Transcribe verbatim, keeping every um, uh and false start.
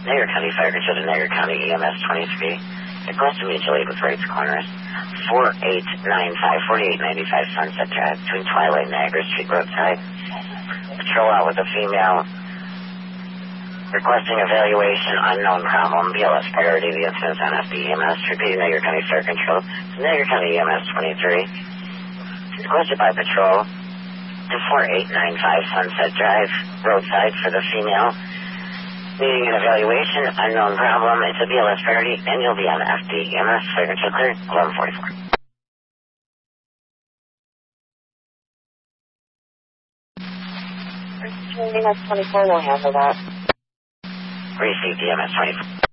Niagara County Fire Control to Niagara County E M S twenty-three. Request to mutual aid with rights corners. four eight nine five, forty-eight ninety-five Sunset Drive between Twilight and Niagara Street roadside. Patrol out with a female. Requesting evaluation, unknown problem, B L S priority, the incident's on F D E M S. Repeating Niagara County Fire Control to Niagara County E M S twenty-three. Requested by patrol to four eight nine five Sunset Drive, roadside for the female. Needing an evaluation, unknown problem, it's a B L S priority, and you'll be on F D E M S, Fire Control clear, eleven forty-four. E M S twenty-four will handle that. Received E M S twenty-four.